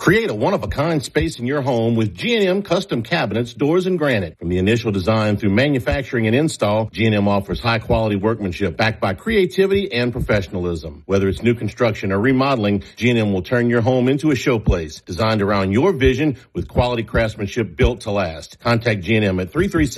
Create a one-of-a-kind space in your home with G&M Custom Cabinets, Doors, and Granite. From the initial design through manufacturing and install, G&M offers high-quality workmanship backed by creativity and professionalism. Whether it's new construction or remodeling, G&M will turn your home into a showplace designed around your vision with quality craftsmanship built to last. Contact G&M at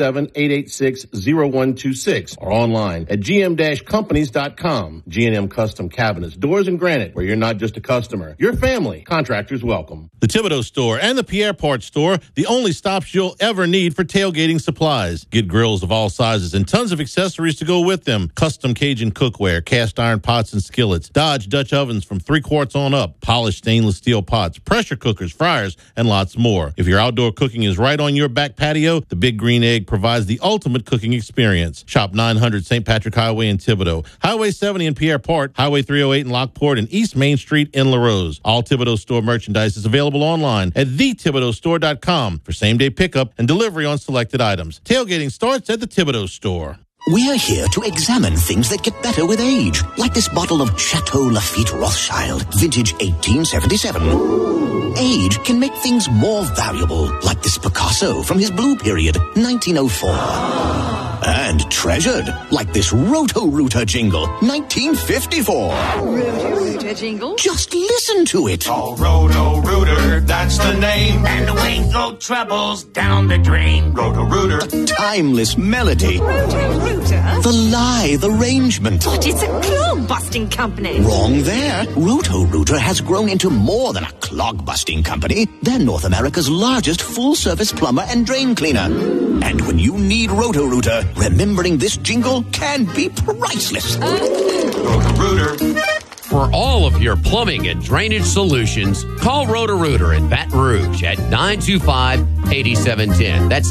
337-886-0126 or online at gm-companies.com. G&M Custom Cabinets, Doors, and Granite, where you're not just a customer, you're family. Contractors welcome. The Thibodeau Store and the Pierre Part Store, the only stops you'll ever need for tailgating supplies. Get grills of all sizes and tons of accessories to go with them. Custom Cajun cookware, cast iron pots and skillets, Dodge Dutch ovens from 3 quarts on up, polished stainless steel pots, pressure cookers, fryers, and lots more. If your outdoor cooking is right on your back patio, the Big Green Egg provides the ultimate cooking experience. Shop 900 St. Patrick Highway in Thibodeau, Highway 70 in Pierre Part, Highway 308 in Lockport, and East Main Street in LaRose. All Thibodeau Store merchandise is available online at thethibodeaustore.com for same-day pickup and delivery on selected items. Tailgating starts at the Thibodeau Store. We're here to examine things that get better with age, like this bottle of Chateau Lafite Rothschild, vintage 1877. Age can make things more valuable, like this Picasso from his blue period, 1904. And treasured, like this Roto-Rooter jingle, 1954. Roto-Rooter jingle? Just listen to it. Oh, Roto-Rooter, that's the name. And away go troubles down the drain. Roto-Rooter. A timeless melody. Roto-Rooter? The lithe arrangement. But it's a clog-busting company. Wrong there. Roto-Rooter has grown into more than a clog-busting company. They're North America's largest full-service plumber and drain cleaner. And when you need Roto-Rooter, remembering this jingle can be priceless. Roto-Rooter. For all of your plumbing and drainage solutions, call Roto-Rooter in Baton Rouge at 925-8710. That's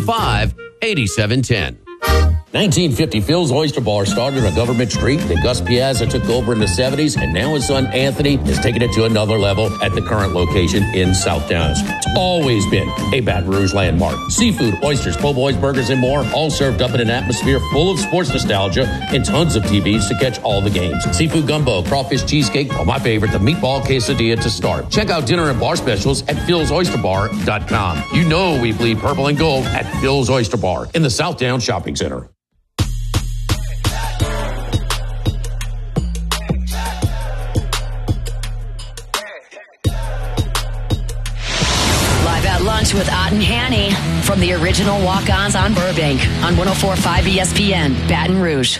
925-8710. 1950, Phil's Oyster Bar started on Government Street. Then Gus Piazza took over in the 70s, and now his son Anthony has taken it to another level at the current location in South Dallas. It's always been a Baton Rouge landmark. Seafood, oysters, po' boys, burgers, and more, all served up in an atmosphere full of sports nostalgia and tons of TVs to catch all the games. Seafood gumbo, crawfish cheesecake, or my favorite, the meatball quesadilla to start. Check out dinner and bar specials at philsoysterbar.com. You know we bleed purple and gold at Phil's Oyster Bar in the Southdown Shopping Center. Lunch with Ott and Hanny from the original Walk-Ons on Burbank on 104.5 ESPN, Baton Rouge.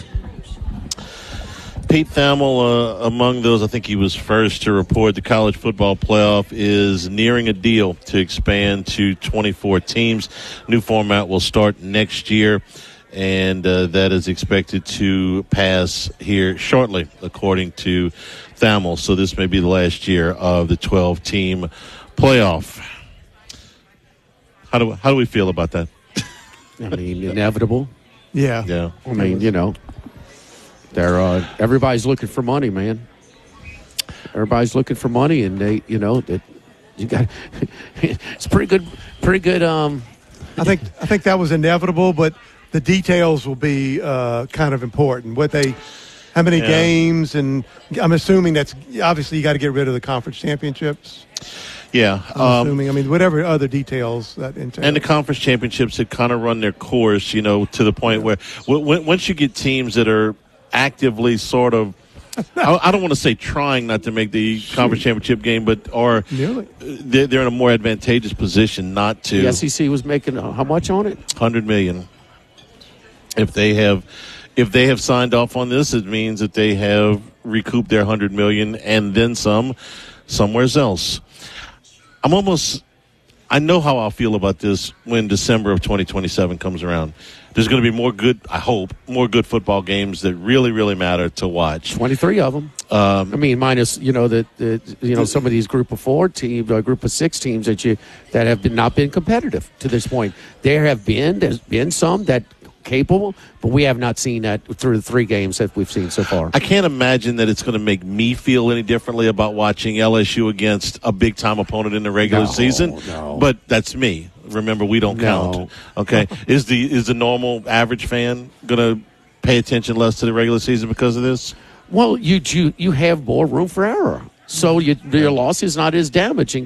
Pete Thamel, among those, I think he was first to report the college football playoff is nearing a deal to expand to 24 teams. New format will start next year, and that is expected to pass here shortly, according to Thamel. So this may be the last year of the 12-team playoff. How do we feel about that? I mean, inevitable. Yeah. I mean, you know, everybody's looking for money, man. Everybody's looking for money, and they, you know, that you got. It's pretty good. I think that was inevitable, but the details will be kind of important. How many games, and I'm assuming that's obviously you got to get rid of the conference championships. Yeah. I'm assuming. I mean, whatever other details that entails. And the conference championships had kind of run their course, you know, to the point where once you get teams that are actively sort of, I don't want to say trying not to make the conference championship game, but they're in a more advantageous position not to. The SEC was making how much on it? $100 million. If they have signed off on this, it means that they have recouped their $100 million and then some somewhere else. I know how I'll feel about this when December of 2027 comes around. There's going to be more good football games that really, really matter to watch. 23 of them. I mean, minus, you know, some of these group of 4 teams, group of 6 teams that have not been competitive to this point. There's been some that capable, but we have not seen that through the 3 games that we've seen so far. I can't imagine that it's going to make me feel any differently about watching LSU against a big-time opponent in the regular season. No. But that's me. Remember, we don't count. Okay, is the normal average fan going to pay attention less to the regular season because of this? Well, you have more room for error, so your loss is not as damaging.